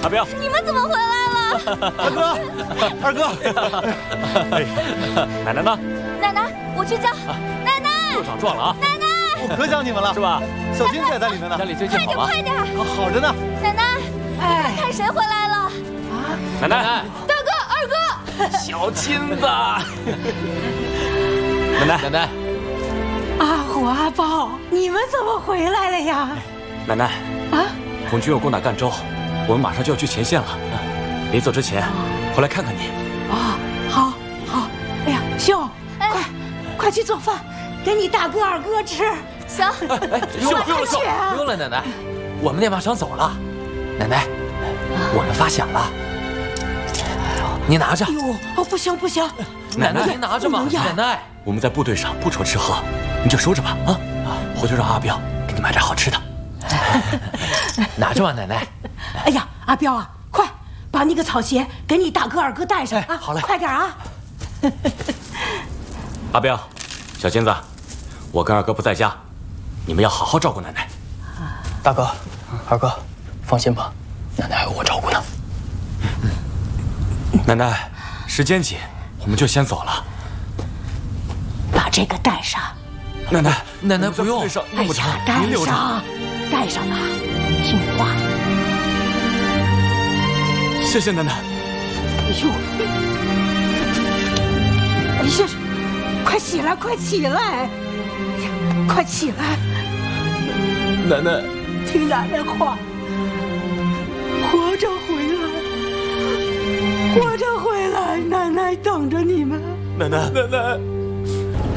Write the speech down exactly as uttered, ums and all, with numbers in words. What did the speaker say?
阿彪， 你们怎么回来了？ 二哥，二哥， 哎，奶奶呢？ 奶奶，我去叫。奶奶， 又长壮了啊！ 奶奶， 我可想你们了， 是吧？ 小金子也在里面呢。 家里最近好吗？ 快点，快点！ 好着呢。 奶奶， 哎， 看谁回来了？ 啊， 奶奶， 大哥，二哥， 小金子，奶奶，奶奶， 阿虎、阿豹，你们怎么回来了呀？ 奶奶， 啊， 红军又攻打赣州，我们马上就要去前线了。临走之前，回来看看你。 啊，好，好。哎呀，秀，快，快去做饭，给你大哥、二哥吃。 行。 哎，不用了，不用了，不用了，奶奶，我们得马上走了。奶奶，我们发饷了，你拿着。 哎呦，哦，不行不行， 奶奶，您拿着吧。奶奶，我们在部队上不愁吃喝，你就收着吧。啊啊，回头让阿彪给你买点好吃的。拿着吧，奶奶。 哎呀，阿彪啊，快把那个草鞋给你大哥、二哥带上啊！ 好嘞， 快点啊！ 阿彪，小金子，我跟二哥不在家，你们要好好照顾奶奶。 大哥，二哥，放心吧，奶奶还有我照顾呢。 奶奶，时间紧，我们就先走了。 把这个带上。 奶奶，奶奶不用， 哎呀，带上，带上吧，听话。 谢谢奶奶。 哎呦，哎呀，快起来，快起来！快起来！ 奶奶， 听奶奶话，活着回来，活着回来，奶奶等着你们。 奶奶，奶奶。